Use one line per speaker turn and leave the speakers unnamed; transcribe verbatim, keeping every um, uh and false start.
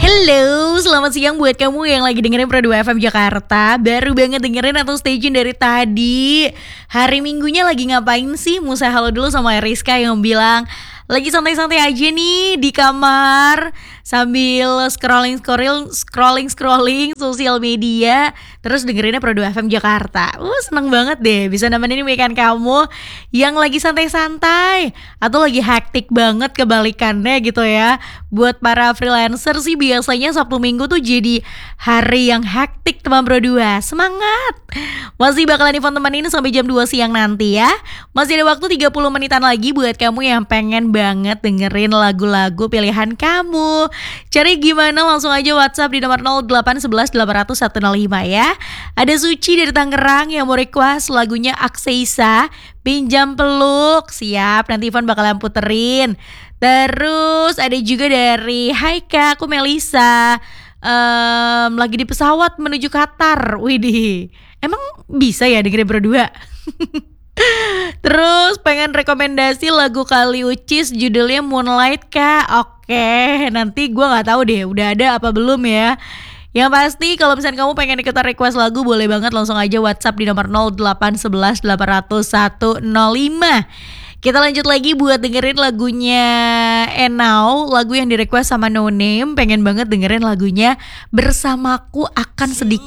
Halo, selamat siang buat kamu yang lagi dengerin Pro dua F M Jakarta. Baru banget dengerin atau stay tune dari tadi. Hari Minggunya lagi ngapain sih? Musa halo dulu sama Rizka yang bilang lagi santai-santai aja nih di kamar sambil scrolling scrolling scrolling scrolling sosial media, terus dengerinnya Pro dua F M Jakarta. Uh, seneng banget deh bisa nemenin weekend kamu yang lagi santai-santai atau lagi hektik banget kebalikannya gitu ya. Buat para freelancer sih biasanya Sabtu Minggu tuh jadi hari yang hektik teman Pro dua. Semangat. Masih bakalan Ivan temenin sampai jam dua siang nanti ya. Masih ada waktu tiga puluh menitan lagi buat kamu yang pengen banget dengerin lagu-lagu pilihan kamu. Cari gimana langsung aja WhatsApp di nomor nol delapan satu satu delapan nol nol satu nol lima ya. Ada Suci dari Tangerang yang mau request lagunya Akseisa, Pinjam Peluk. Siap, nanti Ivan bakalan puterin. Terus ada juga dari Hai Kak, aku Melisa, um, lagi di pesawat menuju Qatar. Widih, emang bisa ya dengerin berdua? Terus pengen rekomendasi lagu Kali Ucis judulnya Moonlight Kak. Oke, nanti gue gak tahu deh udah ada apa belum ya. Yang pasti kalau misalnya kamu pengen ikutan request lagu, boleh banget langsung aja WhatsApp di nomor nol delapan satu satu delapan nol nol satu nol lima. Kita lanjut lagi buat dengerin lagunya Enau, lagu yang di request sama No Name. Pengen banget dengerin lagunya Bersamaku Akan Sedikit